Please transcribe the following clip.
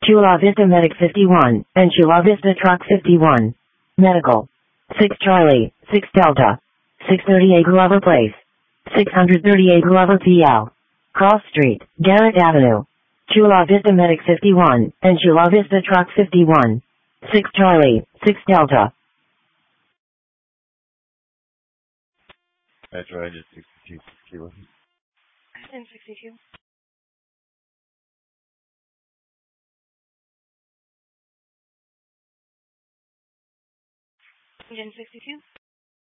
Chula Vista Medic 51, and Chula Vista Truck 51. Medical. 6 Charlie, 6 Delta. 638 Glover Place. 638 Glover PL. Cross Street, Garrett Avenue. Chula Vista Medic 51, and Chula Vista Truck 51. 6 Charlie, 6 Delta. That's right, it's 62 kilo. 1062. Engine 62.